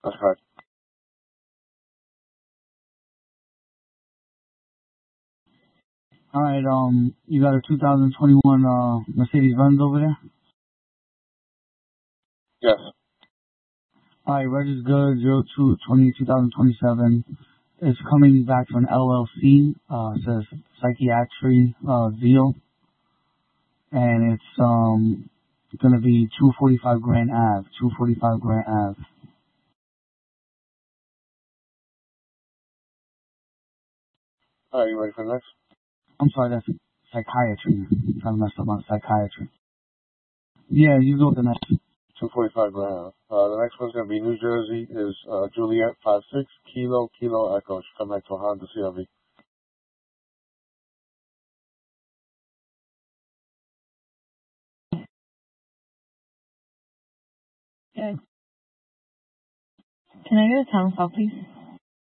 That's correct. All right. You got a 2021 Mercedes-Benz over there? Yes. All right. Register's good. 2027. It's coming back to an LLC. It says Psychiatry Zeal, and it's gonna be 245 Grand Ave. 245 Grand Ave. All right, you ready for the next? I'm sorry, that's psychiatry. I'm trying to mess up on psychiatry. Yeah, you go with the next. 245 Grand. The next one's going to be New Jersey is Juliet 56 Kilo Echo. Should come back to a Honda CRV. Good. Can I get a time stop, please?